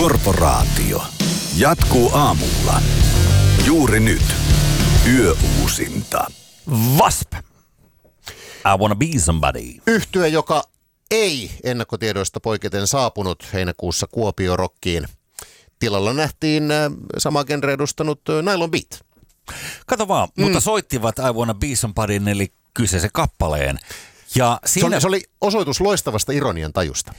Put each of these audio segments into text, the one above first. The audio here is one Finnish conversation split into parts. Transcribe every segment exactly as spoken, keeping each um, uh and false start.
Korporaatio jatkuu aamulla. Juuri nyt. Yöuusinta. W A S P. I wanna be somebody. Yhtye, joka ei ennakkotiedoista poiketen saapunut heinäkuussa Kuopio-rockiin. Tilalla nähtiin sama genre edustanut Nylon Beat. Kato vaan, mm. mutta soittivat I wanna be somebody eli kyseisen kappaleen. Ja siinä... se, oli, se oli osoitus loistavasta ironian tajusta.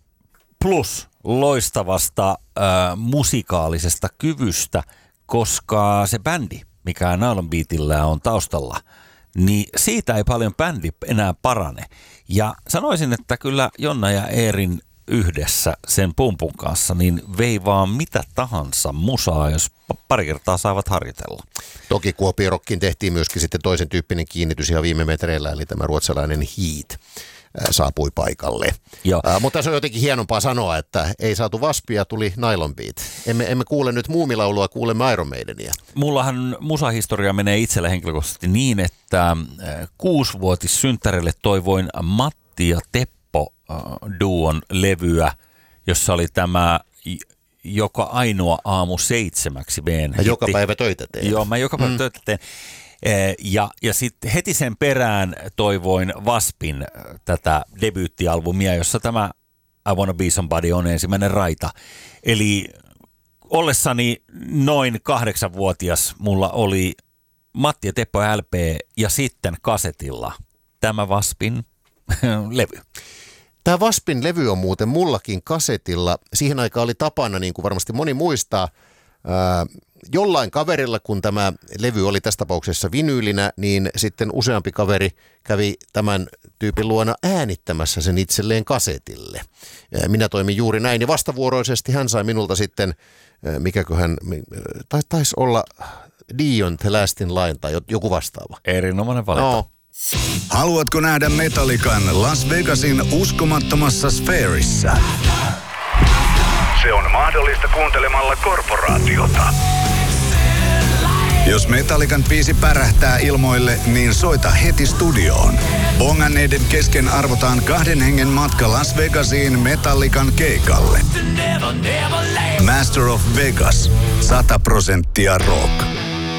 Plus loistavasta äh, musikaalisesta kyvystä, koska se bändi, mikä Nylon Beatillä on taustalla, niin siitä ei paljon bändi enää parane. Ja sanoisin, että kyllä Jonna ja Eerin yhdessä sen pumpun kanssa, niin vei vaan mitä tahansa musaa, jos pari kertaa saavat harjoitella. Toki Kuopio-rockiin tehtiin myöskin sitten toisen tyyppinen kiinnitys ihan viime metreillä, eli tämä ruotsalainen Heat saapui paikalle. Äh, mutta se on jotenkin hienompaa sanoa, että ei saatu W A S Pia, tuli Nylon Beat. Emme, emme kuule nyt muumilaulua, kuulemme Iron Maideniä. Mullahan musahistoria menee itsellä henkilökohtaisesti niin, että kuusivuotissynttärille toivoin Matti ja Teppo äh, duon levyä, jossa oli tämä joka ainoa aamu seitsemäksi meidän hitti. Joka päivä töitä teen. Joo, mä joka päivä mm. töitä teen. Ja, ja sitten heti sen perään toivoin W A S Pin tätä debyyttialbumia, jossa tämä I wanna be somebody on ensimmäinen raita. Eli ollessani noin kahdeksanvuotias mulla oli Matti ja Teppo L P ja sitten kasetilla tämä W A S Pin levy. Tämä W A S Pin levy on muuten mullakin kasetilla. Siihen aikaan oli tapana, niin kuin varmasti moni muistaa, ää, jollain kaverilla, kun tämä levy oli tässä tapauksessa vinyylinä, niin sitten useampi kaveri kävi tämän tyypin luona äänittämässä sen itselleen kasetille. Minä toimin juuri näin ja vastavuoroisesti hän sai minulta sitten, mikäköhän, taisi olla Dion The Last in Line tai joku vastaava. Erinomainen valinta. No. Haluatko nähdä Metallican Las Vegasin uskomattomassa sfäärissä? Se on mahdollista kuuntelemalla Korporaatiota. Jos Metallican biisi pärähtää ilmoille, niin soita heti studioon. Bonganneiden kesken arvotaan kahden hengen matka Las Vegasiin Metallican keikalle. Master of Vegas. sata prosenttia rock.